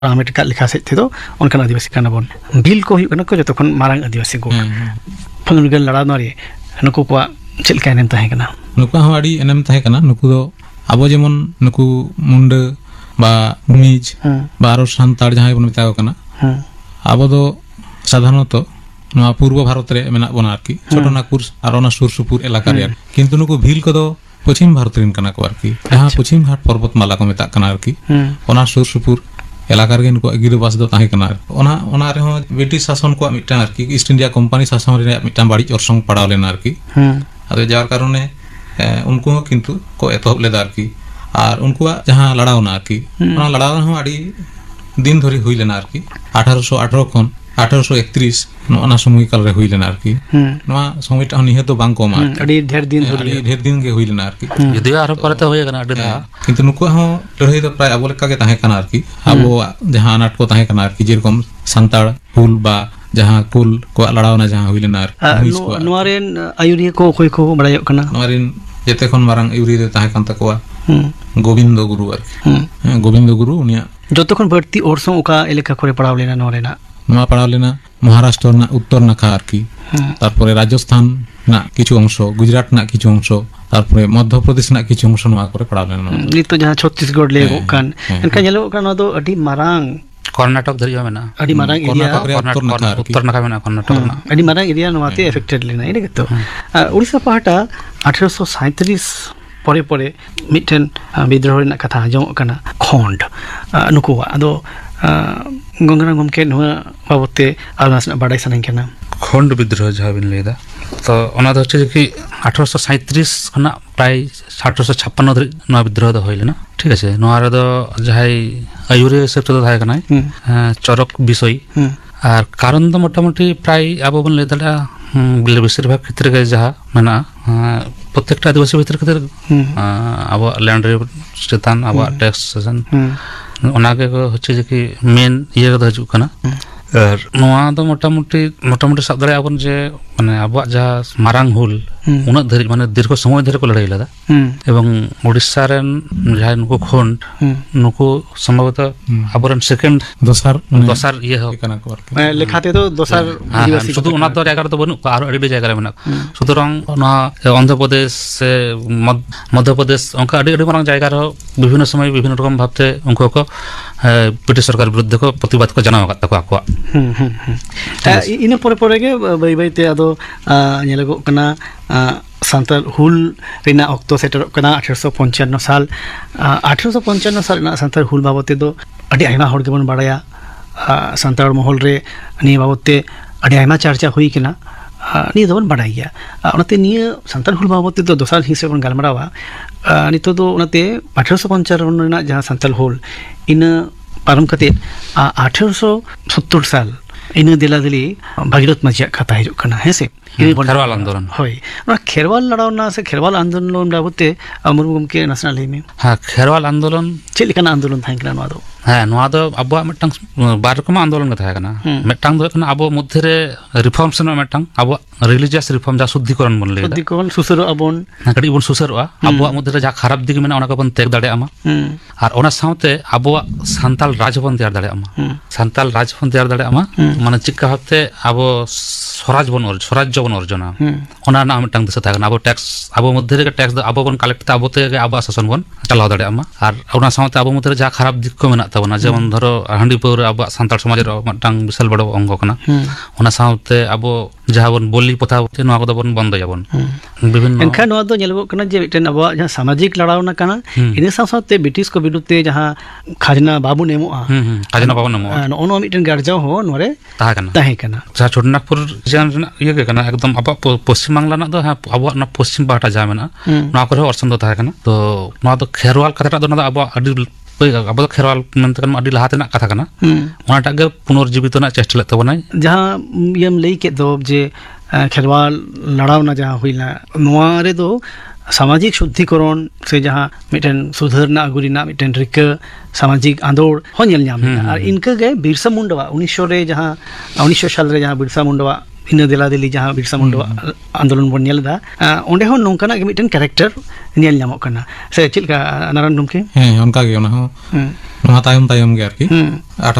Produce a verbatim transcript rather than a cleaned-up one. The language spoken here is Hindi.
आमेट का लिखा से थे तो उनका आदिवासी का नबोन बिल को हुई को जो तो खन मारंग आदिवासी को फंगल लड़ा नरे नुकु को चल का एनम तहे कना नुकु हमारी एनम तहे कना नुकु दो अब जेमन नुकु मुंड बा भूमिज बारो सान्ताड़ जहां बन मेता कना अब दो साधारणतो नवा पूर्व भारत रे मेना बना आरकी छोटो नागपुर और ओना सुर सुपुर इलाका रे किंतु नुकु भील को दो पश्चिम भारत रेन कना को आरकी जहां पश्चिम घाट पर्वतमाला को मेता कना आरकी ओना सुर सुपुर इलाका रे नुकु गिरबास दो ताहे कना ओना ओना रे हो ब्रिटिश शासन को मिटा आरकी ईस्ट इंडिया कंपनी शासन रे मिटा बाड़ी orसंग पड़ाव लेना आरकी अदो जार कारणे उनको किंतु को एतहब लेदा आरकी और उनको जहां लड़ावना आरकी ओना लड़ाव हो आडी दिन धरी हुई लेना आरकी अठारह सौ अठारह खन अठारह सौ इकतीस नोना समय काल रे हुई लेना आरकी नोआ समयटा निहे तो बांग कोमा अडी ढेर दिन धरी ढेर दिन के हुई लेना आरकी यदि आरो परते होय कना अडी दा किंतु नुको हो लड़ाई तो प्राय अबो लेका के ताहे कना आरकी अबो जहां अनाट को ताहे कना आरकी जेरकम संताड़ हुल बा जहां कुल को लड़ावना जहां हुई लेना आरकी नोआरेन आयुरिया को कोई को बड़ायो कना नोआरेन जेते खन मारंग आयुरिया ताहे कन तकवा गोविंद गुरु आरकी गोविंद गुरु उनिया जतखन बढ़ती ओरसों ओका इलाका करे पड़ाव लेना नोरेना नोआ पड़ाव लेना महाराष्ट्र ना उत्तर नाखा आरकी तारपरे राजस्थान ना किछु अंश गुजरात ना किछु अंश तारपरे मध्य प्रदेश ना किछु अंश नोआ करे पड़ाव लेना नितो जहां छत्तीसगढ़ ले कान एनका जेलो कान दो अडी मारांग कर्नाटक धरिया मेना अडी मारांग एरिया उत्तर नाखा मेना कर्नाटक ना अडी मारांग एरिया नोआते एफेक्टेड लेना इने गतो उड़ीसा पहाटा अठारह सौ सैंतीस परे परे मिटन विद्रोह रेना कथा आजम कना खंड नुकुवा अदो गंगरा गमके नोआ बाबते आलनासना बाडाई सनाई केना खंड विद्रोह जहां बिन लेदा तो ओना दो छे कि अठारह सौ सैंतीस खना प्राय अठारह सौ छप्पन धरि नोआ विद्रोह दो होइले ना ठीक আছে नोआ रे दो जहाई आयुरे सेप्त दो थाय कना चरक विषय और कारण तो मोटामोटी प्राय आबो बन लेदा बेसिर भाग क्षेत्र के जहां मेना प्रत्येकटा आदिवासी भितर खातिर अब लैंड रे चेतान अब टैक्स सेशन ओनागे को होचे जे कि मेन ये को हजू कना और नोआ दो मोटामोटी मोटामोटी सब दरे अपन जे माने अब जा मारांग हुल उना धरि माने दीर्घ समय धरि को लड़ाई लेदा एवं ओडिसा रेन जहां नुको खंड नुको संभवतः अबरन सेकंड दोसर दोसर ये हो कना को लेखाते तो दोसर आदिवासी शुद्ध उना तो जायगा तो बनु आरो अडी जायगा रे मेना सुतरां ना आंध्र प्रदेश से मध्य प्रदेश उनका अडी अडी मारंग जायगा रो विभिन्न समय विभिन्न रकम भाबते उनको को ब्रिटिश सरकार विरुद्ध को प्रतिवाद को जनाव तको आको इन परे परे के बाई बाई ते अदो नेलगो कना संताल हुल रेना ऑक्टो सेटर कना अठारह सौ पचानवे साल अठारह सौ पचानवे साल ना संताल हुल बाबते दो अडी आयमा हर के बन बाड़ाया संताल महल रे नि बाबते अडी आयमा चर्चा हुई केना नि दोन बाड़ाइया ओनते नि संताल हुल बाबते दो दोसाल हिसे बन गलमरावा नितो दो ओनते अठारह सौ पचानवे रेना जहां संताल हुल इन पारम कते अठारह सौ सत्तर साल इन दिला दिली भागीरथ मजिया खाता हिजु कना हेसे खेरवाल आंदोलन होय ना खेरवाल लड़ावना से खेरवाल आंदोलन बाबते मुर्मुगम के नेशनल लेमे हां खेरवाल आंदोलन चेलिकन आंदोलन थाइन कना नोदो हां नोआ दो अबो मिटंग बार रकम आंदोलन का थाय कना मिटंग दो कना अबो मध्य रे रिफॉर्म से मिटंग अबो रिलीजियस रिफॉर्म जा शुद्धिकरण बन ले शुद्धिकरण सुसरो अबोन कडी बन सुसरोआ अबो मध्य रे जा खराब दिग मेना ओना को बन तेग दाड़े आमा और ओना साउते अबो संताल राजभवन तैयार दाड़े आमा संताल राजभवन तैयार दाड़े आमा माने चिका हते अबो स्वराज बन और स्वराज बन अर्जना ओना ना मिटंग दिस थाय कना अबो टैक्स अबो मध्य रे टैक्स अबो बन कलेक्ट ता अबो ते अबो शासन बन चलाव दाड़े आमा और ओना साउते अबो मध्य रे जा खराब दिग को मेना तबना जेमन धरो हांडी पौर अब संताल समाज रे मिटंग विशाल बड़ अंग कना ओना साउते अबो जहां बन बोली पथा ते नोआ को बन बंद जाबन विभिन्न एनखा नोआ दो जेलबो कना जे मिटन अब जहां सामाजिक लड़ावना कना इने साउते ब्रिटिश को विरुद्ध जहां खाजना बाबू नेमोआ खाजना बाबू नेमोआ ओनो मिटन गार्जाव हो नोरे ताहा कना ताहे कना जहां छोटनागपुर जान ये के कना एकदम अब पश्चिम बांग्ला ना दो अब ना पश्चिम पाटा जा मेना नोआ को अर्सन दो ताहे कना तो नोआ दो खेरवाल कथा दो ना अब अडी अब खेरवाल मनते कन अडी लाहाते ना कथा कना ओनाटा गे पुनर्जीवित ना चेष्टा लेते बनाय जहां यम लई के दो जे खेरवाल लड़ावना जहां हुइला नोआ रे दो सामाजिक शुद्धिकरण से जहां मिटन सुधरना अगुरीना मिटन रिका सामाजिक आंदोलन हो नेल नाम और इनका गे बिरसा मुंडा उन्नीस सौ रे जहां उन्नीस सौ साल रे जहां बिरसा मुंडा ᱤᱱᱟᱹ ᱫᱮᱞᱟ ᱫᱮᱞᱤ ᱡᱟᱦᱟᱸ ᱵᱤᱨᱥᱟ ᱢᱩᱱᱰᱟ आंदोलन ᱵᱚᱱ ᱧᱮᱞ ᱮᱫᱟ ᱚᱸᱰᱮ ᱦᱚᱸ ᱱᱚᱝᱠᱟᱱᱟᱜ ᱜᱮ ᱢᱤᱫᱴᱮᱱ ᱠᱮᱨᱮᱠᱴᱟᱨ ᱧᱮᱞ ᱧᱟᱢᱚᱜ ᱠᱟᱱᱟ ᱥᱮ ᱪᱮᱫ ᱞᱮᱠᱟ ᱱᱟᱨᱟᱭᱚᱱ ᱜᱚᱢᱠᱮ? ᱦᱮᱸ ᱚᱱᱠᱟ ᱜᱮ ᱚᱱᱟ ᱦᱚᱸ ᱱᱚᱣᱟ ᱛᱟᱭᱚᱢ ᱛᱟᱭᱚᱢ ᱜᱮ ᱟᱨᱠᱤ